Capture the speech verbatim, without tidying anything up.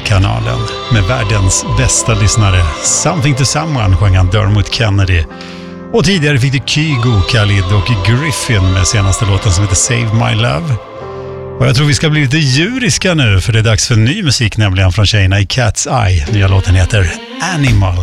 Poddkanalen med världens bästa lyssnare. Something to someone sjöng han Dermot Kennedy. Och tidigare fick du Kygo, Khalid och Griffin med senaste låten som heter Save My Love. Och jag tror vi ska bli lite djuriska nu, för det är dags för ny musik, nämligen från tjejerna i Cat's Eye. Nya låten heter Animal.